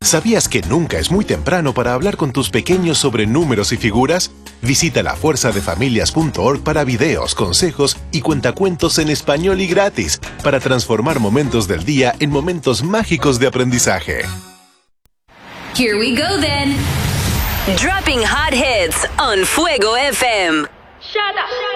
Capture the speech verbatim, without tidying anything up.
¿Sabías que nunca es muy temprano para hablar con tus pequeños sobre números y figuras? Visita la fuerza de familias punto org para videos, consejos y cuentacuentos en español y gratis para transformar momentos del día en momentos mágicos de aprendizaje. Here we go then. Dropping hot hits on Fuego F M. Shut up.